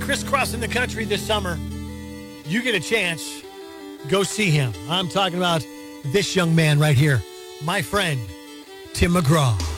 crisscrossing the country this summer, you get a chance, go see him. I'm talking about this young man right here, my friend, Tim McGraw.